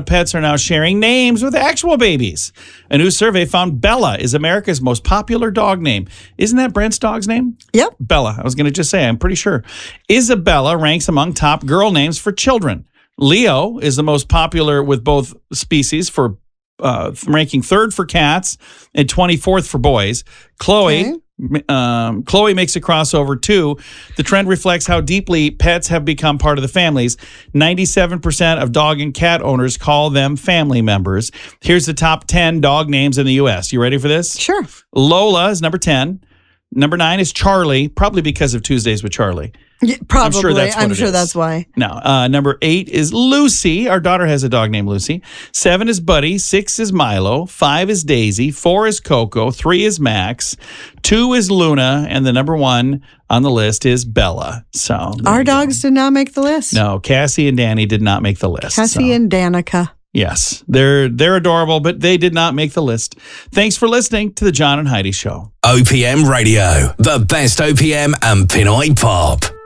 pets are now sharing names with actual babies. A new survey found Bella is America's most popular dog name. Isn't that Brent's dog's name? Yep. Bella. I was going to just say, I'm pretty sure. Isabella ranks among top girl names for children. Leo is the most popular with both species for ranking third for cats and 24th for boys. Chloe makes a crossover too. The trend reflects how deeply pets have become part of the families. 97% of dog and cat owners call them family members. Here's the top 10 dog names in the U.S. You ready for this? Sure. Lola is number 10. Number 9 is Charlie, probably because of Tuesdays with Charlie. Yeah, probably. I'm sure that's why. No. Number 8 is Lucy. Our daughter has a dog named Lucy. 7 is Buddy. 6 is Milo. 5 is Daisy. 4 is Coco. 3 is Max. 2 is Luna. And the number 1 on the list is Bella. So our dogs did not make the list. No, Cassie and Danny did not make the list. Cassie and Danica. Yes, they're adorable, but they did not make the list. Thanks for listening to the John and Heidi Show. OPM Radio, the best OPM and Pinoy pop.